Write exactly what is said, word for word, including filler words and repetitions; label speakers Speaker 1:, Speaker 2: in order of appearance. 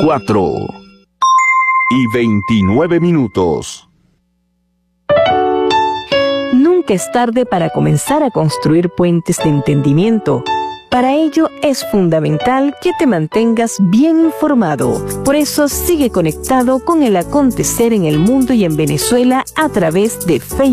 Speaker 1: cuatro y veintinueve minutos.
Speaker 2: Nunca es tarde para comenzar a construir puentes de entendimiento. Para ello es fundamental que te mantengas bien informado. Por eso sigue conectado con el acontecer en el mundo y en Venezuela a través de Facebook.